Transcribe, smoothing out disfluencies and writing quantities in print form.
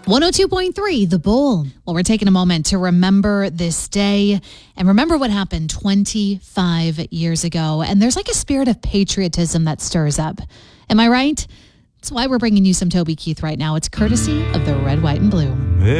102.3, The Bull. Well, we're taking a moment to remember this day and remember what happened 25 years ago. And there's like a spirit of patriotism that stirs up. Am I right? That's why we're bringing you some Toby Keith right now. It's courtesy of the Red, White, and Blue.